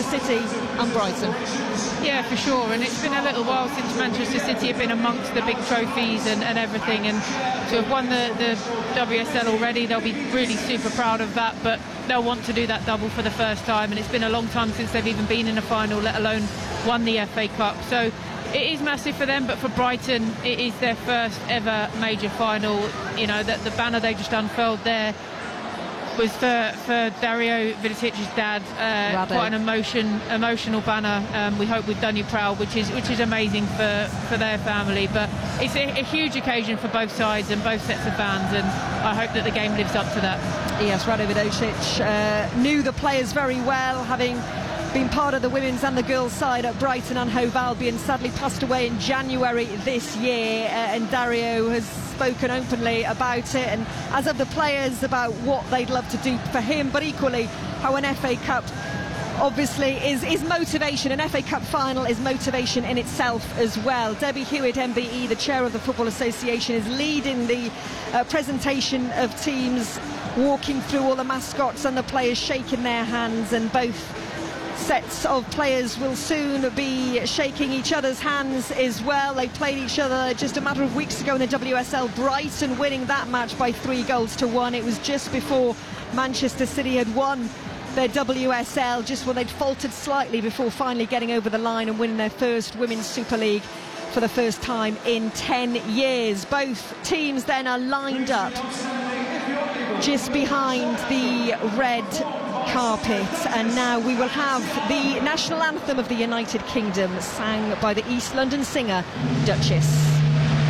Manchester City and Brighton. Yeah, for sure, and it's been a little while since Manchester City have been amongst the big trophies and everything, and to have won the WSL already, they'll be really super proud of that, but they'll want to do that double for the first time, and it's been a long time since they've even been in a final, let alone won the FA Cup. So it is massive for them, but for Brighton it is their first ever major final. You know, that the banner they just unfurled there was for Dario Vilicic's dad, quite an emotional banner. We hope we've done you proud, which is amazing for their family, but it's a huge occasion for both sides and both sets of fans, and I hope that the game lives up to that. Yes, Rado Vidosic knew the players very well, having been part of the women's and the girls' side at Brighton and Hove Albion. Sadly passed away in January this year, and Dario has spoken openly about it, and as of the players, about what they'd love to do for him, but equally how an FA Cup obviously is motivation. An FA Cup final is motivation in itself as well. Debbie Hewitt, MBE, the chair of the Football Association, is leading the presentation of teams, walking through all the mascots and the players shaking their hands, and both sets of players will soon be shaking each other's hands as well. They played each other just a matter of weeks ago in the WSL, Brighton winning that match by 3-1. It was just before Manchester City had won their WSL, just when they'd faltered slightly before finally getting over the line and winning their first Women's Super League for the first time in 10 years. Both teams then are lined up just behind the red carpet, and now we will have the national anthem of the United Kingdom sang by the East London singer Duchess.